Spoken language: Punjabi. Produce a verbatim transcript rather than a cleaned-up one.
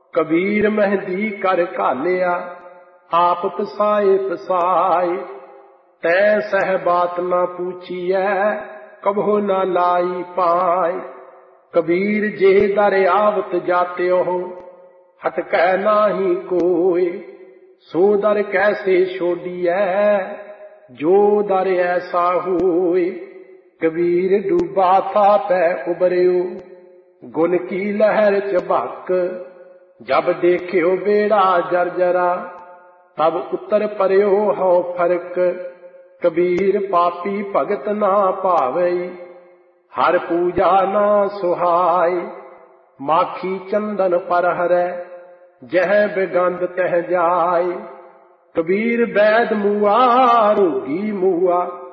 ਕਬੀਰ ਮਹਿੰਦੀ ਕਰ ਘਾਲਿਆ, ਆਪ ਪਸਾਏ ਪਸਾਏ। ਤੈ ਸਹਿ ਬਾਤ ਨਾ ਪੂਛੀਐ, ਕਬਹੁ ਨਾ ਲਾਈ ਪਾਏ। ਕਬੀਰ ਜੇ ਦਰ ਆਵਤ ਜਾਤਿਓ, ਹਟਕੈ ਨਾਹੀ ਕੋਇ। ਸੋ ਦਰ ਕੈਸੇ ਛੋਡੀਐ, ਜੋ ਦਰ ਐਸਾ ਹੋਇ। ਕਬੀਰ ਡੂਬਾ ਥਾ ਪੈ ਉਬਰਿਓ, ਗੁਣ ਕੀ ਲਹਿਰ ਚਬਕ। ਜਬ ਦੇਖਿਓ ਬੇੜਾ ਜਰਜਰਾ, ਤਬ ਉਤਰ ਪਰਿਓ ਹਉ ਫਰਕ। ਕਬੀਰ ਪਾਪੀ ਭਗਤ ਨਾ ਭਾਵਈ, ਹਰ ਪੂਜਾ ਨਾ ਸੁਹਾਈ। ਮਾਖੀ ਚੰਦਨ ਪਰ ਹਰੈ, ਜਹ ਬਿਗੰਧ ਤਹ ਜਾਏ। ਕਬੀਰ ਬੈਦ ਮੂਆ, ਰੋਗੀ ਮੂਆ,